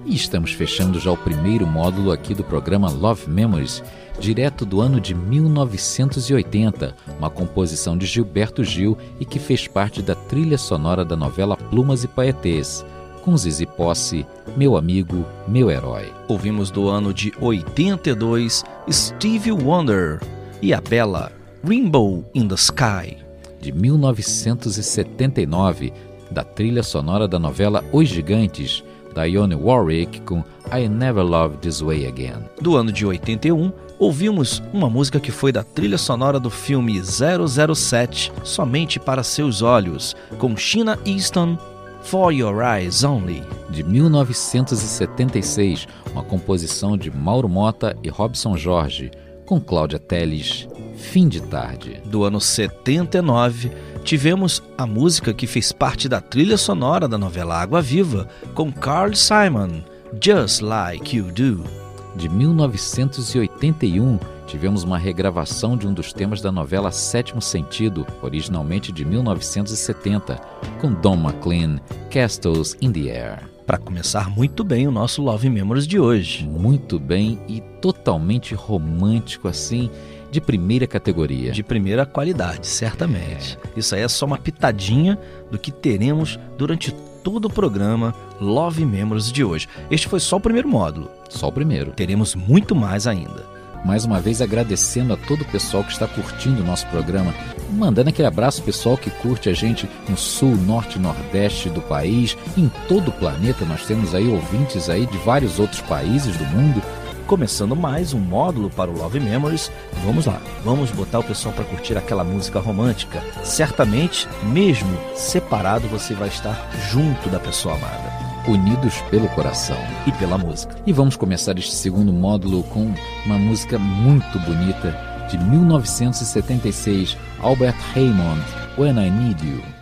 E estamos fechando já o primeiro módulo aqui do programa Love Memories, direto do ano de 1980, uma composição de Gilberto Gil e que fez parte da trilha sonora da novela Plumas e Paetês, com Zizi Posse, Meu Amigo, Meu Herói. Ouvimos do ano de 82, Stevie Wonder e a bela Rainbow in the Sky. De 1979, da trilha sonora da novela Os Gigantes, Dionne Warwick com I Never Loved This Way Again. Do ano de 81, ouvimos uma música que foi da trilha sonora do filme 007, Somente para Seus Olhos, com Sheena Easton, For Your Eyes Only. De 1976, uma composição de Mauro Mota e Robson Jorge, com Cláudia Telles, Fim de Tarde. Do ano 79, tivemos a música que fez parte da trilha sonora da novela Água Viva, com Carl Simon, Just Like You Do. De 1981, tivemos uma regravação de um dos temas da novela Sétimo Sentido, originalmente de 1970, com Don McLean, Castles in the Air. Para começar muito bem o nosso Love Memories de hoje. Muito bem e totalmente romântico assim, de primeira categoria. De primeira qualidade, certamente. Isso aí é só uma pitadinha do que teremos durante todo o programa Love Memories de hoje. Este foi só o primeiro módulo. Só o primeiro. Teremos muito mais ainda. Mais uma vez agradecendo a todo o pessoal que está curtindo o nosso programa, mandando aquele abraço pessoal que curte a gente no sul, norte e nordeste do país, em todo o planeta. Nós temos aí ouvintes aí de vários outros países do mundo. Começando mais um módulo para o Love Memories, vamos lá, vamos botar o pessoal para curtir aquela música romântica. Certamente, mesmo separado, você vai estar junto da pessoa amada. Unidos pelo coração. E pela música. E vamos começar este segundo módulo com uma música muito bonita, de 1976, Albert Hammond, When I Need You.